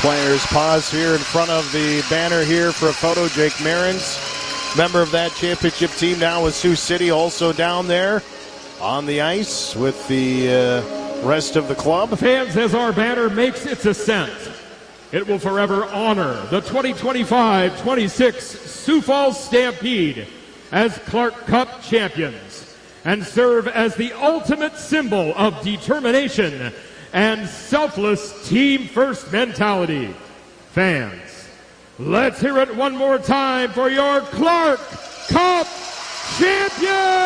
Players pause here in front of the banner here for a photo. Jake Marins, member of that championship team now with Sioux City, also down there on the ice with the rest of the club. Fans, as our banner makes its ascent, it will forever honor the 2025-26 Sioux Falls Stampede as Clark Cup champions and serve as the ultimate symbol of determination and selfless team-first mentality. Fans, let's hear it one more time for your Clark Cup champions!